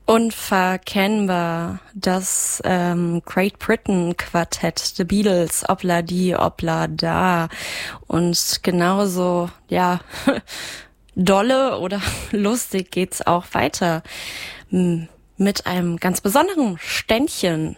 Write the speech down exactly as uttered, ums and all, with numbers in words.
Unverkennbar, das ähm, Great Britain Quartett, The Beatles, Obla di, Obla da. Und genauso, ja, dolle oder lustig geht's auch weiter m, mit einem ganz besonderen Ständchen.